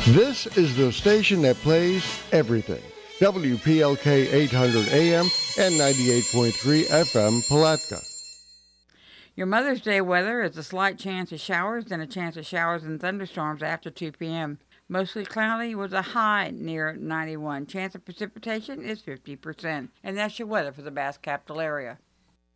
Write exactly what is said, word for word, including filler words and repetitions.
This is the station that plays everything. W P L K eight hundred A M and ninety-eight point three F M Palatka. Your Mother's Day weather is a slight chance of showers and a chance of showers and thunderstorms after two p.m. Mostly cloudy with a high near ninety-one. Chance of precipitation is fifty percent. And that's your weather for the Bass Capital area.